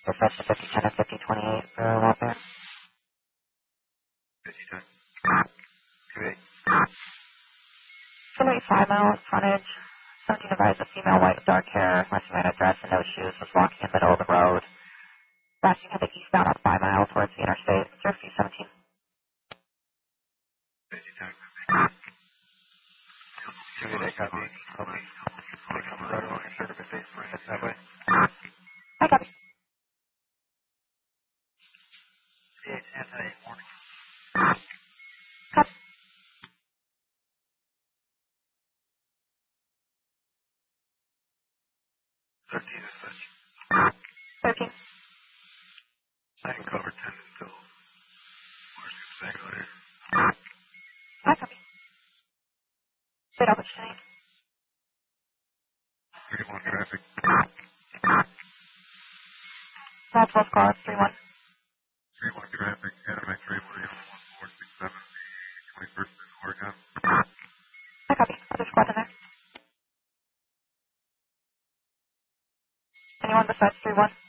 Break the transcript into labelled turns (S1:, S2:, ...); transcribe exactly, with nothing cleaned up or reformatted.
S1: Dispatch to fifty ten and fifty twenty-eight for welfare.
S2: fifty ten. two eight.
S1: Somebody five miles frontage. seventeen advised a female white with dark hair, estimated dress and no shoes, was walking in the middle of the road. Flashing headed eastbound on five miles towards the interstate. Zero few seventeen.
S2: fifty ten. two eight, copy. Over. Take on the road along your circuit base for head that way.
S1: Hi, copy.
S2: eight, anti warning.
S1: Copy.
S2: thirteen is such.
S1: thirteen.
S2: I can cover ten until Marsh gets back on here.
S1: Hi, copy. Bid up, what you need.
S2: thirty-one traffic.
S1: Multiple cars, three one.
S2: thirty-one traffic. Anime three one one four six seven. twenty-first is Oregon.
S1: Hi, copy. Other squad in there. Anyone besides three one?